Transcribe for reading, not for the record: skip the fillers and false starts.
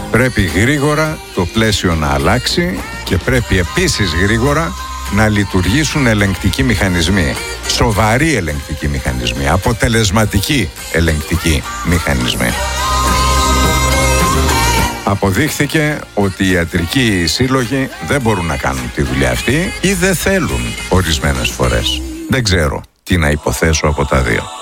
Πρέπει γρήγορα το πλαίσιο να αλλάξει και πρέπει επίσης γρήγορα να λειτουργήσουν ελεγκτικοί μηχανισμοί. Σοβαροί ελεγκτικοί μηχανισμοί, αποτελεσματικοί ελεγκτικοί μηχανισμοί. Αποδείχθηκε ότι οι ιατρικοί σύλλογοι δεν μπορούν να κάνουν τη δουλειά αυτή ή δεν θέλουν ορισμένες φορές. Δεν ξέρω τι να υποθέσω από τα δύο.